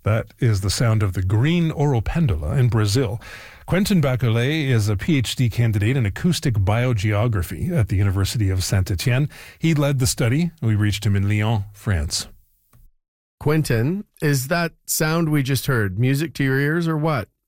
That is the sound of the green Oropendula in Brazil. Quentin Bacolet is a PhD candidate in acoustic biogeography at the University of Saint-Étienne. He led the study. We reached him in Lyon, France. Quentin, is that sound we just heard music to your ears or what?